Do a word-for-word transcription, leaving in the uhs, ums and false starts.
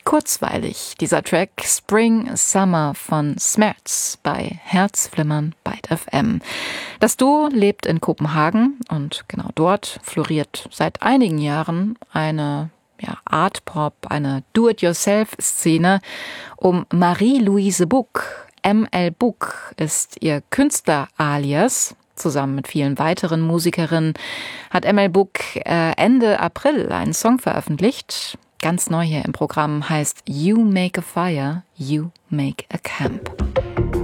kurzweilig, dieser Track Spring Summer von Smerz bei Herzflimmern Byte F M. Das Duo lebt in Kopenhagen und genau dort floriert seit einigen Jahren eine ja, Art-Pop, eine Do-it-yourself-Szene um Marie-Louise Buck. M L Buck ist ihr Künstler-Alias. Zusammen mit vielen weiteren Musikerinnen hat M L Buck äh, Ende April einen Song veröffentlicht. Ganz neu hier im Programm heißt You Make a Fire, You Make a Camp.